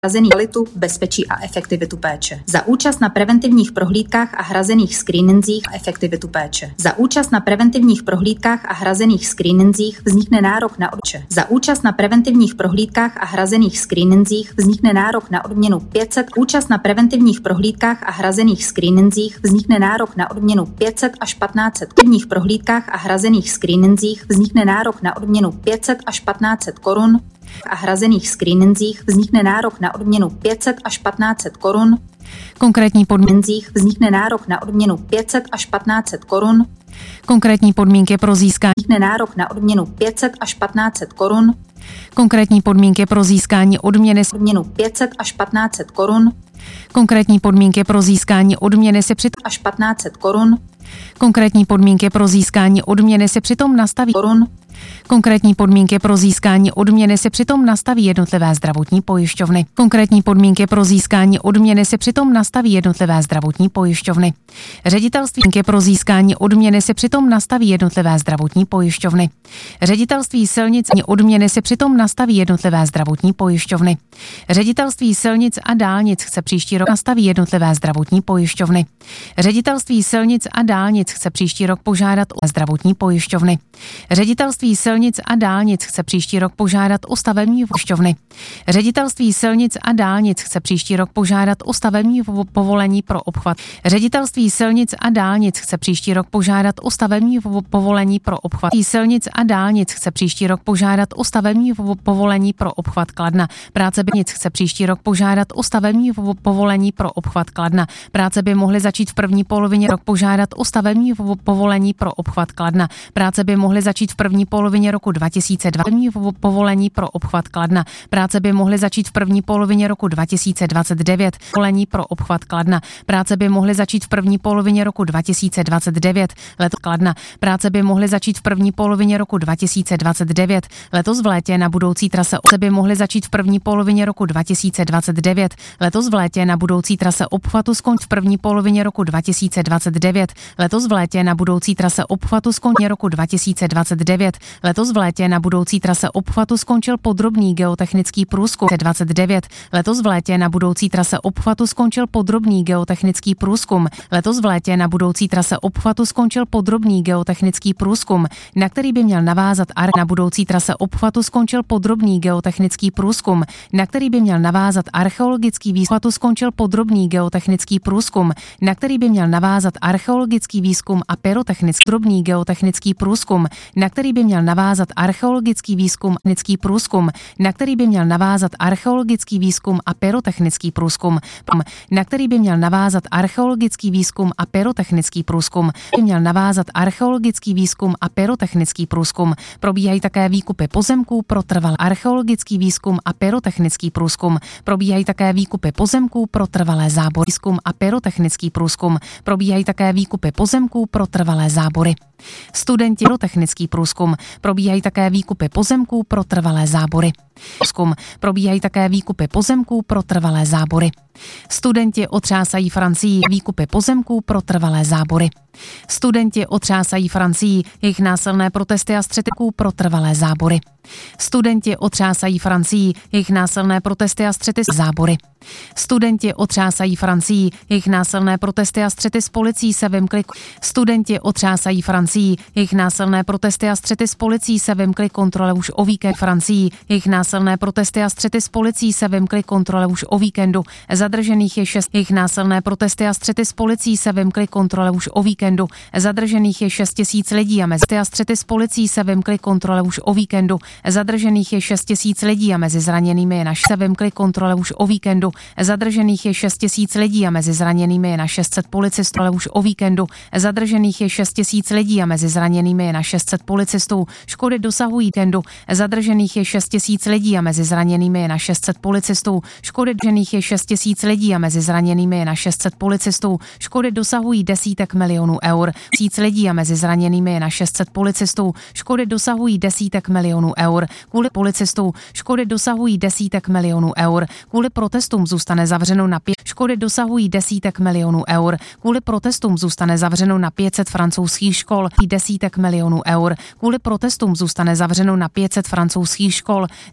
hrazený kvalitu, bezpečí a efektivitu péče. Za účast na preventivních prohlídkách a hrazených screeningzích a efektivitu péče. Za účast na preventivních prohlídkách a hrazených screeningzích vznikne nárok na odměnu. Za účast na preventivních prohlídkách a hrazených screeningzích vznikne nárok na odměnu 500. Účast na preventivních prohlídkách a hrazených screeningzích vznikne nárok na odměnu 500 až 1500. V preventivních prohlídkách a hrazených screeningích vznikne nárok na odměnu 500 až 1500 korun. A hrazených screeningích vznikne nárok na odměnu 500 až 1500 korun. Konkrétní podmínkách vznikne nárok na odměnu 500 až 1500 korun. Konkrétní podmínky pro získání vznikne nárok na odměnu 500 až 1500 korun. Konkrétní podmínky pro získání odměnu 500 až 1500 korun. Konkrétní podmínky pro získání odměny se přitom až 1500 korun. Konkrétní podmínky pro získání odměny se přitom nastaví korun. Konkrétní podmínky pro získání odměny se přitom nastaví jednotlivé zdravotní pojišťovny. Konkrétní podmínky pro získání odměny se přitom nastaví jednotlivé zdravotní pojišťovny. Ředitelství pro získání odměny se přitom nastaví jednotlivé zdravotní pojišťovny. Ředitelství silnic odměny se přitom nastaví jednotlivé zdravotní pojišťovny. Ředitelství silnic a dálnic chce příští rok nastaví jednotlivé zdravotní pojišťovny. Ředitelství silnic a dálnic chce příští rok požádat o zdravotní pojišťovny. Ředitelství silnic a dálnic chce příští rok požádat o stavební pojišťovny. Ředitelství silnic a dálnic chce příští rok požádat o stavební povolení pro obchvat. Ředitelství silnic a dálnic chce příští rok požádat o stavební povolení pro obchvat. Silnic a dálnic chce příští rok požádat o stavební povolení pro obchvat Kladna. Práce by chce příští rok požádat o stavební povolení pro obchvat Kladna. Práce by mohly začít v první polovině rok požádat o stavební povolení pro obchvat Kladna. Práce by mohly začít v první polovině roku 2020 povolení pro obchvat Kladna. Práce by mohly začít v první polovině roku 2029 povolení pro obchvat Kladna. Práce by mohly začít v první polovině roku 2029 letos Kladna. Práce by mohly začít v první polovině roku 2029 letos v létě na budoucí trase by mohly začít v první polovině roku 2029 letos v létě na budoucí trase obchvatu skončí v první polovině roku 2029 letos v létě na budoucí trase obchvatu skončí roku 2029 letos v létě na budoucí trase obchvatu skončil podrobný geotechnický průzkum 29 letos v létě na budoucí trase obchvatu skončil podrobný geotechnický průzkum letos v létě na budoucí trase obchvatu skončil podrobný geotechnický průzkum, na který by měl navázat na budoucí trase obchvatu skončil podrobný geotechnický průzkum, na který by měl navázat archeologický výzkum skončil podrobný geotechnický průzkum, na který by měl navázat archeologický výzkum a pyrotechnický podrobný geotechnický průzkum, na který by měl navázat archeologický výzkum, na který by měl navázat archeologický výzkum a pyrotechnický průzkum, na který by měl navázat archeologický výzkum a pyrotechnický průzkum, by měl navázat archeologický výzkum a pyrotechnický průzkum. Probíhají také výkupy pozemků pro trvalé archeologický výzkum a pyrotechnický průzkum. Probíhají také výkupy pozemků pro trvalé zábory. Výzkum a pyrotechnický průzkum. Probíhají také výkupy pozemků pro trvalé zábory. Studenti pyrotechnický průzkum. Probíhají také výkupy pozemků pro trvalé zábory. Probíhají také výkupy pozemků pro trvalé zábory. Studenti otřásají Francii výkupy pozemků pro trvalé zábory. Studenti otřásají Francii jejich násilné protesty a střety pro trvalé zábory. Studenti otřásají Francii jejich násilné protesty a střety zábory. Studenti otřásají Francii jejich násilné protesty a střety s policií se vymkly. Studenti otřásají Francii jejich násilné protesty a střety s policií se vymkly kontrole už o víkend Francii jejich násilné protesty a střety s policií se vymkly kontrole už o víkendu. Zadržených je 6. Jejich násilné protesty a střety s policií se vymkly kontrole už o víkendu. Zadržených je 6 000 lidí a mezi a střety s policií se vymkly kontrole už o víkendu. Zadržených je 6 000 lidí a mezi zraněnými je se vymkly kontrole už o víkendu. Zadržených je 6 000 lidí a mezi zraněnými je na 600 policistů, ale už o víkendu. Zadržených je 6 000 lidí a mezi zraněnými je na 600 policistů. Škody dosahují víkendu. Zadržených je 6 000 lidí a mezi zraněnými je na 600 policistů. Škody držených je 6 000 lidí a mezi zraněnými je na 600 policistů. Škody dosahují desítek milionů eur. 1000 lidí a mezi zraněnými je na 600 policistů. Škody dosahují desítek milionů eur. Kvůli policistů škody dosahují desítek milionů eur. Kvůli protestům zůstane zavřeno na škody dosahují desítek milionů eur. Kvůli protestům zůstane zavřeno na 500 francouzských škol desítek milionů eur. Kvůli protestům zůstane zavřeno na 500 francouzských škol